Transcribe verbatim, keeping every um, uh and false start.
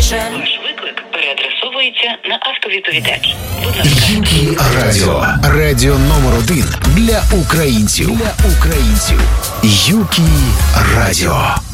більше. Ваш виклик переадресовується на автовідповідач. Будь ласка. Юкі Радіо. Радіо номер один для українців. Для українців. Юкі Радіо.